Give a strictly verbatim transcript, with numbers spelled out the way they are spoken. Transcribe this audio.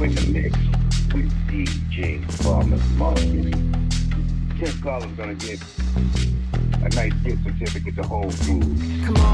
in the mix with D J Farmer Market. Ten callers gonna get a nice gift certificate to Whole Foods. Come on.